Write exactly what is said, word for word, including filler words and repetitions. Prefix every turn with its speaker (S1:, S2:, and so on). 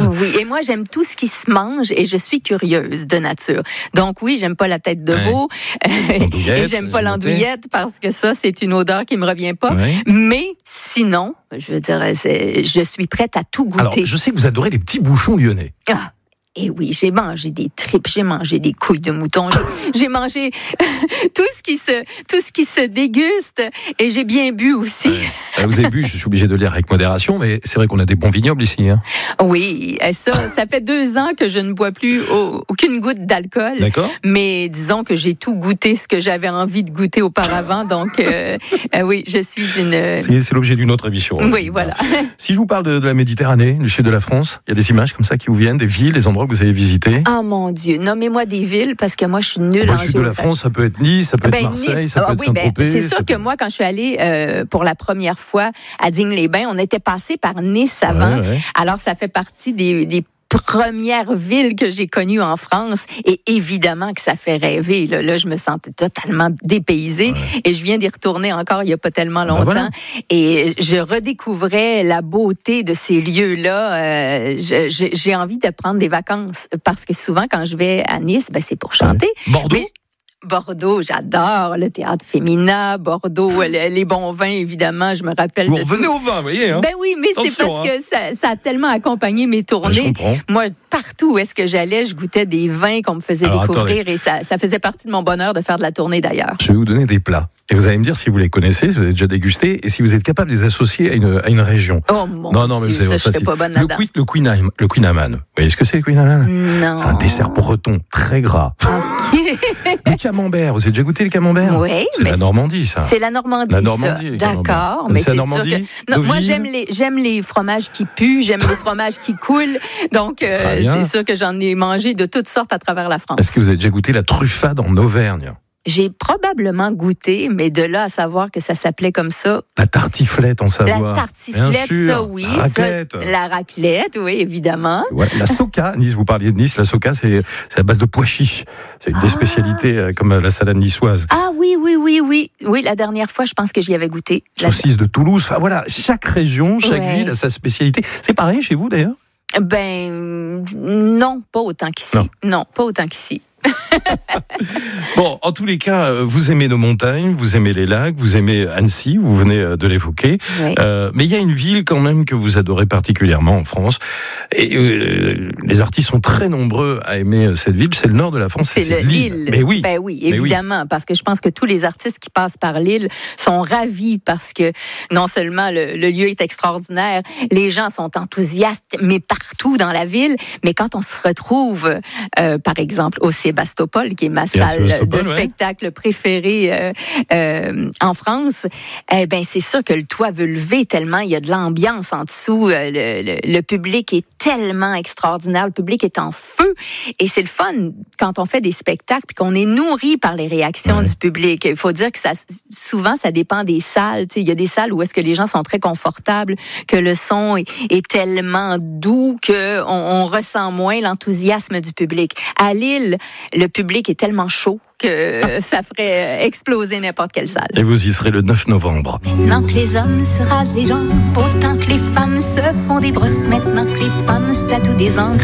S1: Oui, et moi, j'aime tout ce qui se mange et je suis curieuse de nature. Donc oui, j'aime pas la tête de veau ouais. et j'aime pas l'andouillette parce que ça, c'est une odeur qui me revient pas. Ouais. Mais sinon, je veux dire, c'est, je suis prête à tout goûter.
S2: Alors, je sais que vous adorez les petits bouchons lyonnais.
S1: Ah. Et oui, j'ai mangé des tripes, j'ai mangé des couilles de mouton, j'ai, j'ai mangé tout ce qui se, tout ce qui se déguste, et j'ai bien bu aussi.
S2: Ouais. Vous avez bu, je suis obligé de lire avec modération, mais c'est vrai qu'on a des bons vignobles ici. Hein.
S1: Oui, ça, ça fait deux ans que je ne bois plus au, aucune goutte d'alcool.
S2: D'accord.
S1: Mais disons que j'ai tout goûté ce que j'avais envie de goûter auparavant, donc euh, euh, oui, je suis une.
S2: C'est, c'est l'objet d'une autre émission. Hein.
S1: Oui, voilà.
S2: Si je vous parle de, de la Méditerranée, du sud de la France, il y a des images comme ça qui vous viennent, des villes, des endroits que vous avez visités.
S1: Oh mon Dieu, nommez-moi des villes parce que moi je suis nulle
S2: bon,
S1: en
S2: le sud de la France, ça peut être Nice, ça peut
S1: ben,
S2: être Marseille,
S1: Nice.
S2: ça peut
S1: ah,
S2: être
S1: oui,
S2: Saint-Tropez.
S1: Ben, c'est sûr que
S2: peut...
S1: moi, quand je suis allée euh, pour la première fois à Digne-les-Bains, on était passé par Nice avant. Ouais, ouais. Alors ça fait partie des, des première ville que j'ai connue en France, et évidemment que ça fait rêver. Là, là je me sentais totalement dépaysée, ouais. et je viens d'y retourner encore il n'y a pas tellement longtemps, ben voilà. et je redécouvrais la beauté de ces lieux-là. Euh, je, je, j'ai envie de prendre des vacances, parce que souvent, quand je vais à Nice, ben, c'est pour chanter.
S2: Ouais. Bordeaux?
S1: Mais, Bordeaux, j'adore le théâtre féminin. Bordeaux, les, les bons vins, évidemment, je me rappelle.
S2: Vous
S1: de
S2: revenez
S1: tout.
S2: au vin, vous voyez. Hein?
S1: Ben oui, mais Attention, c'est parce
S2: hein.
S1: que ça, ça a tellement accompagné mes tournées.
S2: Ben,
S1: Moi, partout où est-ce que j'allais, je goûtais des vins qu'on me faisait Alors, découvrir, attendez. et ça, ça faisait partie de mon bonheur de faire de la tournée d'ailleurs.
S2: Je vais vous donner des plats. Et vous allez me dire si vous les connaissez, si vous avez déjà dégusté, et si vous êtes capable de les associer à une, à une région.
S1: Oh mon
S2: non, non,
S1: Dieu,
S2: mais vous savez,
S1: ça,
S2: ça,
S1: je pas bonne
S2: le,
S1: là-dedans.
S2: Queen, le, Queen, le Queen Amman. Vous voyez ce que c'est, le Queen Amman?
S1: Non.
S2: C'est un dessert breton très gras.
S1: Ok.
S2: Le camembert, vous avez déjà goûté le camembert?
S1: Oui.
S2: C'est la Normandie, ça.
S1: C'est la Normandie,
S2: la Normandie
S1: ça. D'accord, mais
S2: c'est,
S1: c'est
S2: Normandie,
S1: sûr que... Non, moi, j'aime les, j'aime les fromages qui puent, j'aime les fromages qui coulent, donc euh, c'est sûr que j'en ai mangé de toutes sortes à travers la France.
S2: Est-ce que vous avez déjà goûté la truffade en Auvergne?
S1: J'ai probablement goûté, mais de là à savoir que ça s'appelait comme ça.
S2: La tartiflette en Savoie.
S1: La tartiflette, ça oui.
S2: La raclette.
S1: Ça, la raclette, oui, évidemment.
S2: Ouais, la soca, Nice, vous parliez de Nice, la soca, c'est, c'est à base de pois chiches. C'est une ah. des spécialités, euh, comme la salade niçoise.
S1: Ah oui, oui, oui, oui. Oui, la dernière fois, je pense que j'y avais goûté.
S2: Saucisse de Toulouse. Enfin voilà, chaque région, chaque ouais. ville a sa spécialité. C'est pareil chez vous d'ailleurs?
S1: Ben, non, pas autant qu'ici. Non, non pas autant qu'ici.
S2: Bon, en tous les cas, vous aimez nos montagnes, vous aimez les lacs, vous aimez Annecy, vous venez de l'évoquer. Oui. Euh, mais il y a une ville quand même que vous adorez particulièrement en France. Et euh, les artistes sont très nombreux à aimer cette ville. C'est le nord de la France,
S1: c'est,
S2: c'est
S1: le,
S2: Lille.
S1: Lille.
S2: Mais oui,
S1: ben oui, évidemment, oui. Parce que je pense que tous les artistes qui passent par Lille sont ravis parce que non seulement le, le lieu est extraordinaire, les gens sont enthousiastes, mais partout dans la ville. Mais quand on se retrouve, euh, par exemple, au Sébastopol, qui est ma salle de spectacle ouais. préférée euh, euh, en France, eh ben c'est sûr que le toit veut lever tellement il y a de l'ambiance en dessous. Euh, le, le, le public est tellement extraordinaire, le public est en feu, et c'est le fun quand on fait des spectacles puis qu'on est nourri par les réactions ouais. du public. Il faut dire que ça, souvent ça dépend des salles. Tu sais, il y a des salles où est-ce que les gens sont très confortables, que le son est, est tellement doux que on, on ressent moins l'enthousiasme du public. À Lille, le public est tellement chaud que ça ferait exploser n'importe quelle salle.
S2: Et vous y serez le neuf novembre.
S3: Maintenant que les hommes se rasent les jambes, autant que les femmes se font des brosses, maintenant que les femmes se tatouent des encres.